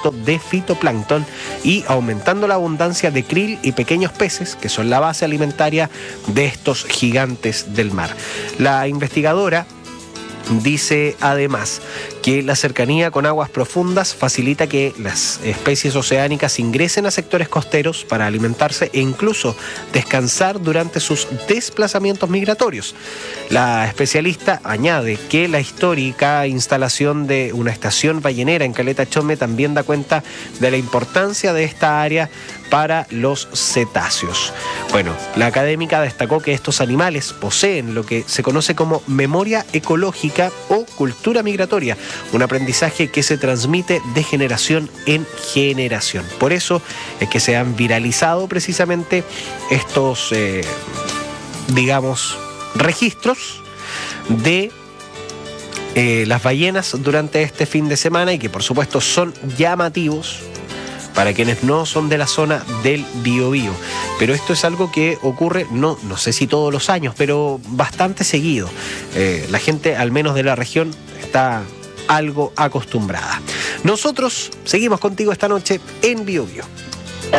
producto de fitoplancton y aumentando la abundancia de krill y pequeños peces, que son la base alimentaria de estos gigantes del mar. La investigadora dice además que la cercanía con aguas profundas facilita que las especies oceánicas ingresen a sectores costeros para alimentarse e incluso descansar durante sus desplazamientos migratorios. La especialista añade que la histórica instalación de una estación ballenera en Caleta Chome también da cuenta de la importancia de esta área para los cetáceos. Bueno, la académica destacó que estos animales poseen lo que se conoce como memoria ecológica o cultura migratoria, un aprendizaje que se transmite de generación en generación. Por eso es que se han viralizado precisamente estos, registros de las ballenas durante este fin de semana y que por supuesto son llamativos para quienes no son de la zona del Biobío. Pero esto es algo que ocurre, no sé si todos los años, pero bastante seguido. La gente, al menos de la región, está algo acostumbrada. Nosotros seguimos contigo esta noche en Biobío.